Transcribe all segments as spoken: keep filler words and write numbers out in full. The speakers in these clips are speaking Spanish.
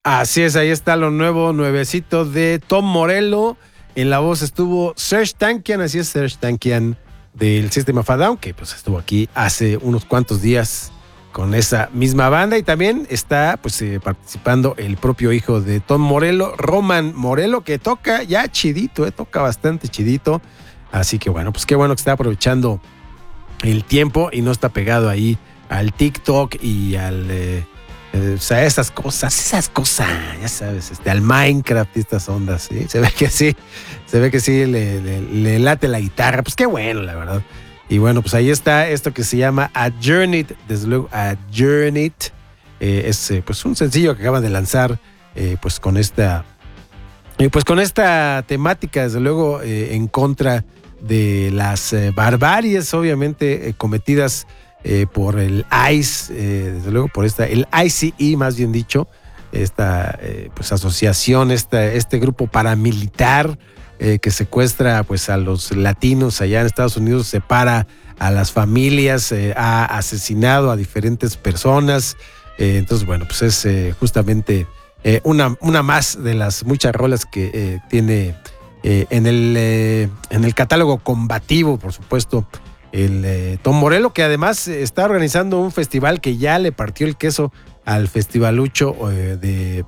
Así es, ahí está lo nuevo, nuevecito de Tom Morello. En la voz estuvo Serj Tankian, así es, Serj Tankian del System of a Down, que pues estuvo aquí hace unos cuantos días con esa misma banda. Y también está pues eh, participando el propio hijo de Tom Morello, Roman Morello, que toca ya chidito, eh, toca bastante chidito. Así que bueno, pues qué bueno que está aprovechando el tiempo y no está pegado ahí al TikTok y al... Eh, Eh, o sea, esas cosas, esas cosas, ya sabes, este, al Minecraft y estas ondas, ¿sí? Se ve que sí, se ve que sí le, le, le late la guitarra, pues qué bueno, la verdad. Y bueno, pues ahí está esto que se llama Adjourned, desde luego Adjourned, eh, es eh, pues un sencillo que acaban de lanzar, eh, pues con esta, eh, pues con esta temática, desde luego, eh, en contra de las eh, barbaries, obviamente, eh, cometidas Eh, por el I C E, eh, desde luego por esta, el I C E más bien dicho, esta eh, pues asociación, esta, este grupo paramilitar eh, que secuestra pues a los latinos allá en Estados Unidos, separa a las familias, eh, ha asesinado a diferentes personas, eh, entonces bueno, pues es eh, justamente eh, una, una más de las muchas rolas que eh, tiene eh, en, el, eh, en el catálogo combativo, por supuesto, el eh, Tom Morello, que además está organizando un festival que ya le partió el queso al festivalucho eh, de,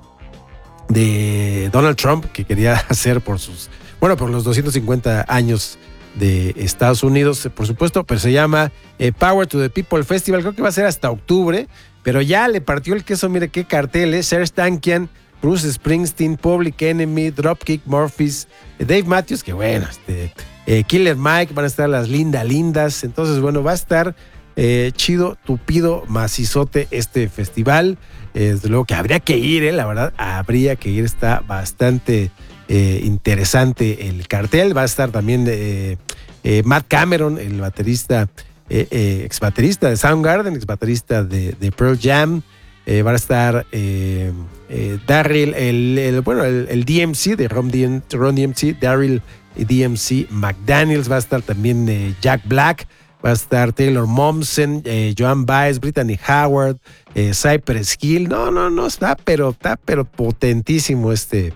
de Donald Trump, que quería hacer por sus, bueno, por los doscientos cincuenta años de Estados Unidos, por supuesto, pero se llama eh, Power to the People Festival, creo que va a ser hasta octubre, pero ya le partió el queso, mire qué carteles, Serj Tankian, Bruce Springsteen, Public Enemy, Dropkick Murphys, eh, Dave Matthews, que bueno, este... Eh, Killer Mike, van a estar las Linda Lindas, entonces bueno, va a estar eh, chido, tupido, macizote este festival, eh, desde luego que habría que ir, eh, la verdad, habría que ir, está bastante eh, interesante el cartel, va a estar también eh, eh, Matt Cameron, el baterista, eh, eh, ex baterista de Soundgarden, ex baterista de, de Pearl Jam, eh, va a estar eh, eh, Daryl, el, el, bueno, el, el D M C de Ron D M C, Daryl D M C McDaniels, va a estar también eh, Jack Black, va a estar Taylor Momsen, eh, Joan Baez, Brittany Howard, eh, Cypress Hill. No, no, no, está pero, está pero potentísimo este,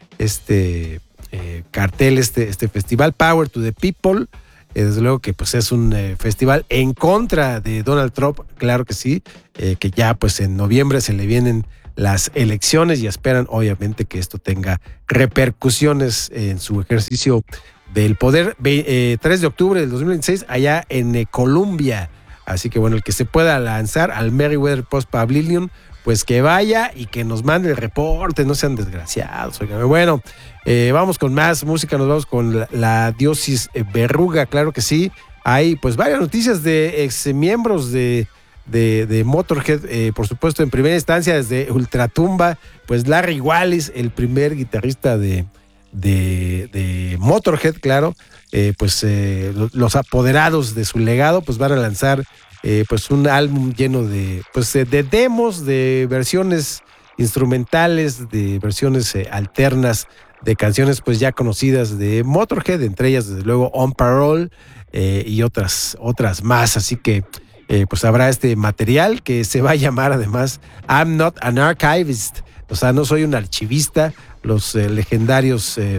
este eh, cartel, este, este festival, Power to the People. Eh, desde luego que pues es un eh, festival en contra de Donald Trump, claro que sí, eh, que ya pues en noviembre se le vienen las elecciones y esperan obviamente que esto tenga repercusiones en su ejercicio del poder. Eh, tres de octubre del dos mil veintiséis allá en eh, Colombia, así que bueno, el que se pueda lanzar al Merriweather Post Pavilion, pues que vaya y que nos mande el reporte, no sean desgraciados. Oigan. Bueno, eh, vamos con más música, nos vamos con la, la Diosis Verruga, claro que sí, hay pues varias noticias de ex miembros de De, de Motorhead, eh, por supuesto, en primera instancia desde Ultratumba, pues Larry Wallis, el primer guitarrista de, de, de Motorhead, claro, eh, pues eh, los apoderados de su legado, pues van a lanzar eh, pues un álbum lleno de, pues, de demos, de versiones instrumentales, de versiones eh, alternas, de canciones pues ya conocidas de Motorhead, entre ellas desde luego On Parole eh, y otras, otras más, así que Eh, pues habrá este material que se va a llamar además I'm Not an Archivist, o sea, no soy un archivista, los eh, legendarios, eh,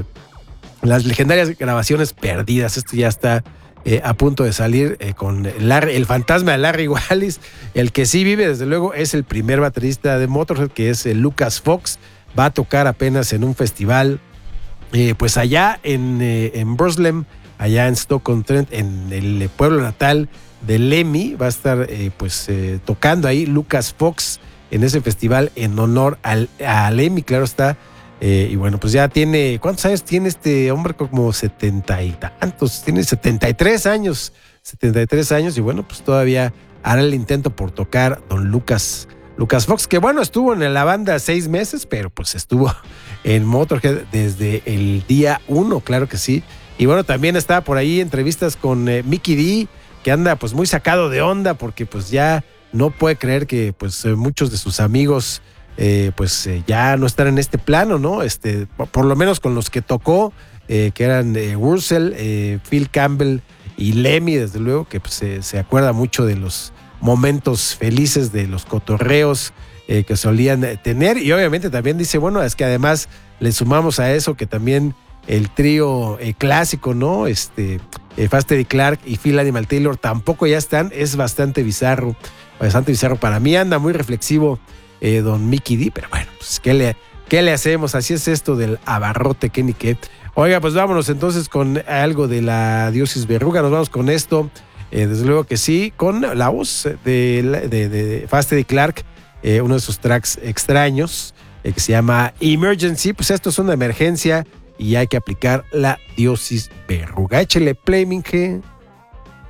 las legendarias grabaciones perdidas, esto ya está eh, a punto de salir eh, con Larry, el fantasma de Larry Wallis, el que sí vive desde luego es el primer baterista de Motorhead, que es eh, Lucas Fox, va a tocar apenas en un festival, eh, pues allá en, eh, en Burslem, allá en Stoke-on-Trent, en el pueblo natal de Lemmy, va a estar eh, pues eh, tocando ahí Lucas Fox en ese festival en honor al, a Lemmy, claro está, eh, y bueno, pues ya tiene, ¿cuántos años tiene este hombre? Como setenta y tantos, tiene setenta y tres años, setenta y tres años, y bueno, pues todavía hará el intento por tocar don Lucas, Lucas Fox, que bueno, estuvo en la banda seis meses, pero pues estuvo en Motorhead desde el día uno, claro que sí, y bueno, también está por ahí entrevistas con eh, Mikkey Dee, que anda pues muy sacado de onda porque pues ya no puede creer que pues muchos de sus amigos eh, pues eh, ya no están en este plano, ¿no? Este, por lo menos con los que tocó, eh, que eran eh, Wurzel, eh, Phil Campbell y Lemmy, desde luego, que pues, se, se acuerda mucho de los momentos felices, de los cotorreos eh, que solían tener. Y obviamente también dice, bueno, es que además le sumamos a eso que también el trío eh, clásico, ¿no? Este, eh, Fast Eddie Clarke y Phil Animal Taylor tampoco ya están. Es bastante bizarro, bastante bizarro para mí. Anda muy reflexivo eh, don Mickey D, pero bueno, pues ¿qué le, qué le hacemos? Así es esto del abarrote, que ni qué. Oiga, pues vámonos entonces con algo de la Diócesis Verruga. Nos vamos con esto, eh, desde luego que sí, con la voz de, de, de Fast Eddie Clarke, eh, uno de sus tracks extraños, eh, que se llama Emergency. Pues esto es una emergencia y hay que aplicar la Diócesis Verruga. Échele play, Minge.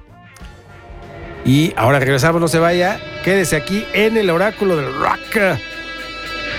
Y ahora regresamos, no se vaya. Quédese aquí en el Oráculo del Rock.